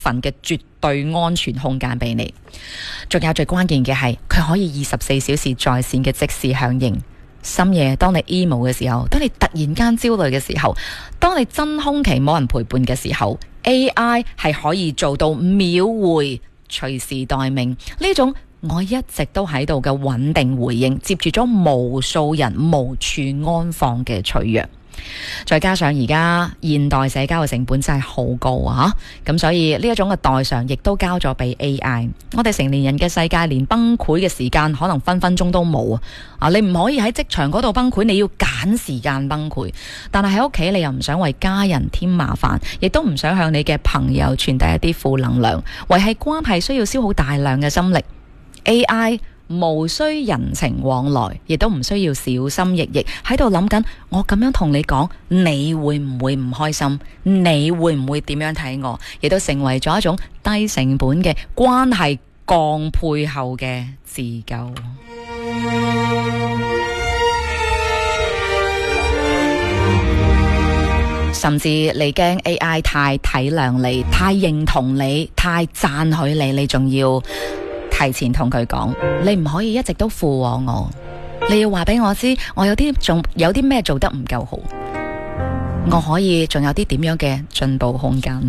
份嘅絕對安全空間俾你。仲有最關鍵嘅係，佢可以24小時在線嘅即時響應。深夜當你 emo 嘅時候，當你突然間焦慮嘅時候，當你真空期冇人陪伴嘅時候， AI 係可以做到秒回，隨時待命。呢種我一直都喺度嘅穩定回應，接住咗無數人無處安放嘅脆弱。再加上而家現代社交嘅成本真係好高啊，咁所以呢一種嘅代償亦都交咗俾 AI。我哋成年人嘅世界連崩潰嘅時間可能分分鐘都冇啊！你唔可以喺職場嗰度崩潰，你要揀時間崩潰。但係喺屋企你又唔想為家人添麻煩，亦都唔想向你嘅朋友傳遞一啲負能量，維繫關係需要消耗大量嘅心力。AI 無需人情往來，亦都唔需要小心翼翼喺度諗緊，我咁樣同你講，你會唔會唔開心？你會唔會點樣睇我？亦都成為咗一種低成本嘅關係降配後嘅自救。甚至你驚 AI 太體諒你，太認同你，太讚許你，你仲要提前同佢講，你唔可以一直都附和我，你要話俾我知，我有啲咩做得唔夠好，我可以仲有啲點樣嘅進步空間。